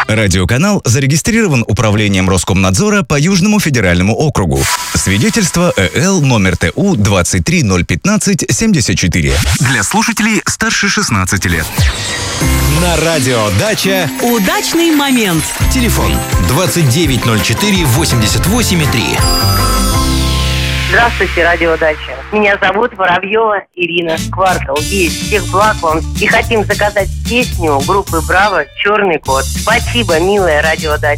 Радиоканал зарегистрирован Управлением Роскомнадзора по Южному федеральному округу. Свидетельство ЭЛ номер ТУ 2301574. Для слушателей старше 16 лет. На радио «Дача» удачный момент. Телефон 2904-88,3. Здравствуйте, радио «Дача». Меня зовут Воробьева Ирина. Квартал есть. Всех благ вам. И хотим заказать песню группы «Браво» «Черный кот». Спасибо, милая радио «Дача».